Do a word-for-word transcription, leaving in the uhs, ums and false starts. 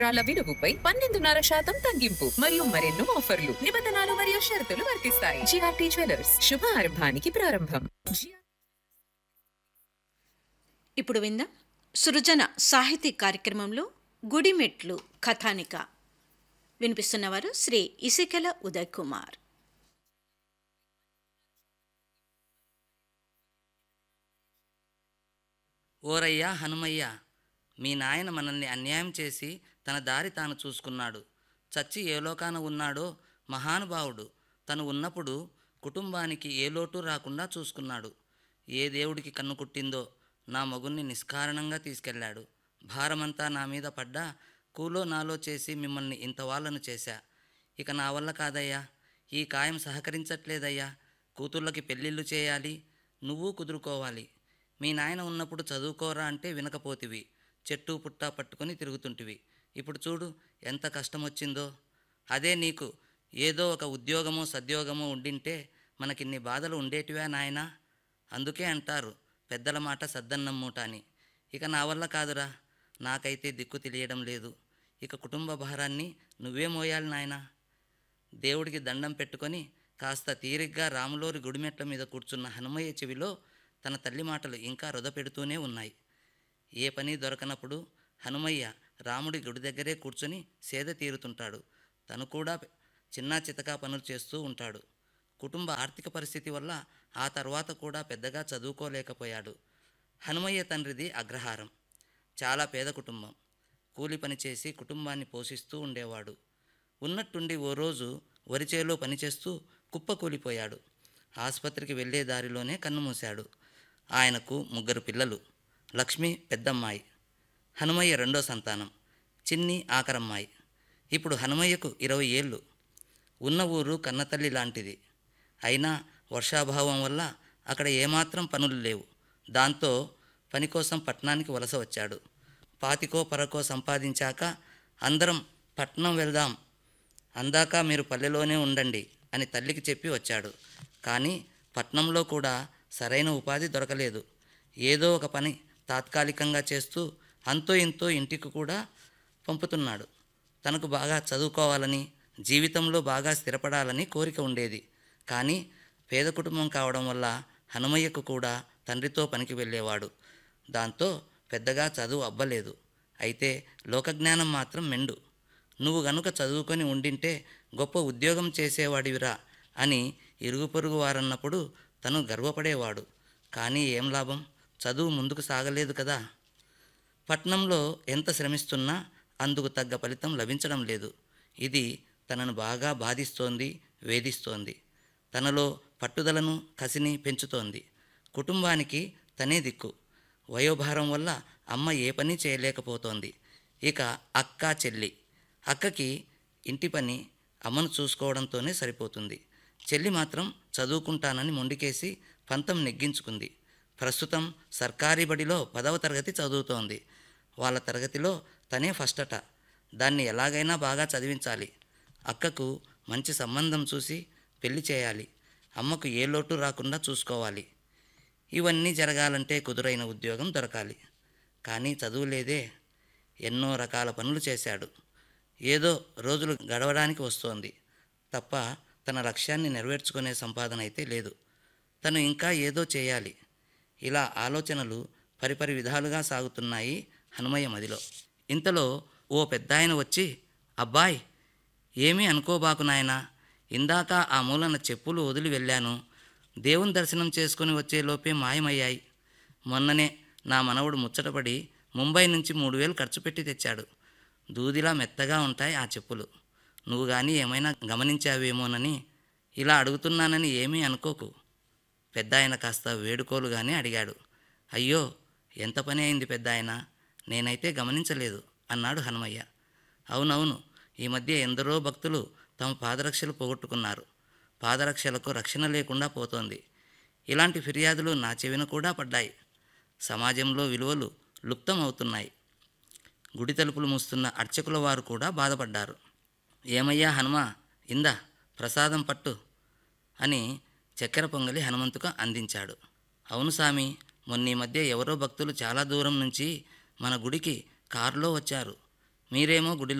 రాళ్ల విలువపై పన్నెండున్నర శాతం తగ్గింపు మరియు మరెన్నో ఆఫర్లు, నిబంధనలు మరియు షరతులు వర్తిస్తాయి. జిఆర్టీ జ్యువెలర్స్, శుభ ఆరంభానికి ప్రారంభం. ఇప్పుడు విందాం సృజన సాహితీ కార్యక్రమంలో గుడిమెట్లు కథానిక. వినిపిస్తున్నవారు శ్రీ ఇసికెల ఉదయ్ కుమార్. ఓరయ్యా హనుమయ్య, మీ నాయన మనల్ని అన్యాయం చేసి తన దారి తాను చూసుకున్నాడు. చచ్చి ఏ లోకాన ఉన్నాడో మహానుభావుడు. తను ఉన్నప్పుడు కుటుంబానికి ఏ లోటు రాకుండా చూసుకున్నాడు. ఏ దేవుడికి కన్ను కుట్టిందో నా మగుణ్ణి నిష్కారణంగా తీసుకెళ్లాడు. భారమంతా నా మీద పడ్డా కూలో నాలో చేసి మిమ్మల్ని ఇంత వాళ్ళను చేశా. ఇక నా వల్ల కాదయ్యా, ఈ కాయం సహకరించట్లేదయ్యా. కూతుళ్ళకి పెళ్ళిళ్ళు చేయాలి, నువ్వు కుదురుకోవాలి. మీ నాయన ఉన్నప్పుడు చదువుకోరా అంటే వినకపోతివి, చెట్టు పుట్ట పట్టుకొని తిరుగుతుంటివి. ఇప్పుడు చూడు ఎంత కష్టం వచ్చిందో. అదే నీకు ఏదో ఒక ఉద్యోగమో సద్యోగమో ఉండింటే మనకిన్ని బాధలు ఉండేటివా నాయనా? అందుకే అంటారు పెద్దల మాట సద్దన్నం మూట అని. ఇక నా వల్ల కాదురా, నాకైతే దిక్కు తెలియడం లేదు. ఇక కుటుంబ భారాన్ని నువ్వే మోయాలి నాయనా. దేవుడికి దండం పెట్టుకొని కాస్త తీరిగ్గా రాములోరి గుడిమెట్ల మీద కూర్చున్న హనుమయ్య చెవిలో తన తల్లి మాటలు ఇంకా రొదపెడుతూనే ఉన్నాయి. ఏ పని దొరకనప్పుడు హనుమయ్య రాముడి గుడి దగ్గరే కూర్చొని సేద తీరుతుంటాడు. తను కూడా చిన్నా చితకా పనులు చేస్తూ ఉంటాడు. కుటుంబ ఆర్థిక పరిస్థితి వల్ల ఆ తర్వాత కూడా పెద్దగా చదువుకోలేకపోయాడు. హనుమయ్య తండ్రిది అగ్రహారం. చాలా పేద కుటుంబం. కూలి పని చేసి కుటుంబాన్ని పోషిస్తూ ఉండేవాడు. ఉన్నట్టుండి ఓ రోజు వరిచేలో పనిచేస్తూ కుప్పకూలిపోయాడు. ఆసుపత్రికి వెళ్లే దారిలోనే కన్నుమూశాడు. ఆయనకు ముగ్గురు పిల్లలు. లక్ష్మి పెద్దమ్మాయి, హనుమయ్య రెండో సంతానం, చిన్ని ఆఖరమ్మాయి. ఇప్పుడు హనుమయ్యకు ఇరవై ఏళ్ళు. ఉన్న ఊరు కన్నతల్లి లాంటిది. అయినా వర్షాభావం వల్ల అక్కడ ఏమాత్రం పనులు లేవు. దాంతో పని కోసం పట్టణానికి వలస వచ్చాడు. పాతికో పరకో సంపాదించాక అందరం పట్నం వెళ్దాం, అందాక మీరు పల్లెలోనే ఉండండి అని తల్లికి చెప్పి వచ్చాడు. కానీ పట్నంలో కూడా సరైన ఉపాధి దొరకలేదు. ఏదో ఒక పని తాత్కాలికంగా చేస్తూ అంతో ఇంతో ఇంటికి కూడా పంపుతున్నాడు. తనకు బాగా చదువుకోవాలని, జీవితంలో బాగా స్థిరపడాలని కోరిక ఉండేది. కానీ పేద కుటుంబం కావడం వల్ల హనుమయ్యకు కూడా తండ్రితో పనికి వెళ్ళేవాడు. దాంతో పెద్దగా చదువు అబ్బలేదు. అయితే లోకజ్ఞానం మాత్రం మెండు. నువ్వు గనుక చదువుకొని ఉండింటే గొప్ప ఉద్యోగం చేసేవాడివిరా అని ఇరుగు పొరుగు వారన్నప్పుడు తను గర్వపడేవాడు. కానీ ఏం లాభం, చదువు ముందుకు సాగలేదు కదా. పట్నంలో ఎంత శ్రమిస్తున్నా అందుకు తగ్గ ఫలితం లభించడం లేదు. ఇది తనను బాగా బాధిస్తోంది, వేధిస్తోంది. తనలో పట్టుదలను, కసిని పెంచుతోంది. కుటుంబానికి తనే దిక్కు. వయోభారం వల్ల అమ్మ ఏ పని చేయలేకపోతోంది. ఇక అక్క, చెల్లి. అక్కకి ఇంటి పని అమ్మను చూసుకోవడంతోనే సరిపోతుంది. చెల్లి మాత్రం చదువుకుంటానని మొండికేసి పంతం నెగ్గించుకుంది. ప్రస్తుతం సర్కారీ బడిలో పదవ తరగతి చదువుతోంది. వాళ్ళ తరగతిలో తనే ఫస్ట్ అట. దాన్ని ఎలాగైనా బాగా చదివించాలి. అక్కకు మంచి సంబంధం చూసి పెళ్లి చేయాలి. అమ్మకు ఏ లోటు రాకుండా చూసుకోవాలి. ఇవన్నీ జరగాలంటే కుదురైన ఉద్యోగం దొరకాలి. కానీ చదువు లేదే. ఎన్నో రకాల పనులు చేశాడు. ఏదో రోజులు గడవడానికి వస్తోంది తప్ప తన లక్ష్యాన్ని నెరవేర్చుకునే సంపాదన అయితే లేదు. తను ఇంకా ఏదో చేయాలి. ఇలా ఆలోచనలు పరిపరి విధాలుగా సాగుతున్నాయి హనుమయ్య మదిలో. ఇంతలో ఓ పెద్దాయన వచ్చి, అబ్బాయ్, ఏమీ అనుకోబాకు నాయనా, ఇందాక ఆ మూలన చెప్పులు వదిలి వెళ్ళాను. దేవుని దర్శనం చేసుకుని వచ్చేలోపే మాయమయ్యాయి. మొన్ననే నా మనవడు ముచ్చటపడి ముంబై నుంచి మూడు వేలు ఖర్చు పెట్టి తెచ్చాడు. దూదిలా మెత్తగా ఉంటాయి ఆ చెప్పులు. నువ్వు కానీ ఏమైనా గమనించావేమోనని ఇలా అడుగుతున్నానని ఏమీ అనుకోకు. పెద్దాయన కాస్త వేడుకోలుగానే అడిగాడు. అయ్యో, ఎంత పని అయింది పెద్దాయన, నేనైతే గమనించలేదు అన్నాడు హనుమయ్య. అవునవును, ఈ మధ్య ఎందరో భక్తులు తమ పాదరక్షలు పోగొట్టుకున్నారు. పాదరక్షలకు రక్షణ లేకుండా పోతోంది. ఇలాంటి ఫిర్యాదులు నా చెవిన కూడా పడ్డాయి. సమాజంలో విలువలు లుప్తం అవుతున్నాయి. గుడి తలుపులు మూస్తున్న అర్చకుల వారు కూడా బాధపడ్డారు. ఏమయ్యా హనుమా, ఇందా ప్రసాదం పట్టు అని చక్కెర పొంగలి హనుమంతుకు అందించాడు. అవును సామి, మొన్న ఈ మధ్య ఎవరో భక్తులు చాలా దూరం నుంచి మన గుడికి కారులో వచ్చారు. మీరేమో గుడిలో